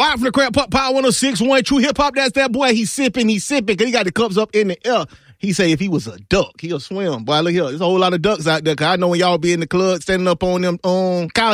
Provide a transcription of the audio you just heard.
All right, from the Crab Pop Power 106.1 True Hip Hop, that's that boy. He's sipping, because he got the cups up in the air. He say if he was a duck, he'll swim. Boy, look here. There's a whole lot of ducks out there, because I know when y'all be in the club standing up on them couches.